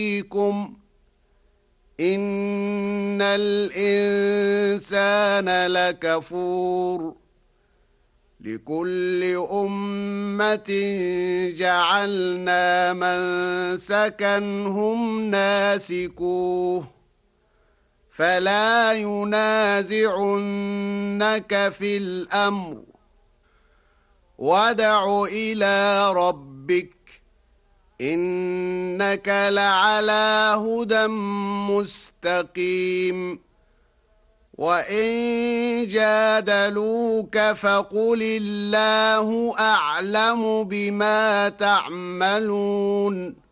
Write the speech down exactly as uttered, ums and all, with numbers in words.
فيكم إن الإنسان لكفور لكل أمة جعلنا منسكا هم ناسكوه فلا ينازعنك في الأمر وادع إلى ربك إنك لعلى هدى مستقيم وإن جادلوك فقل الله أعلم بما تعملون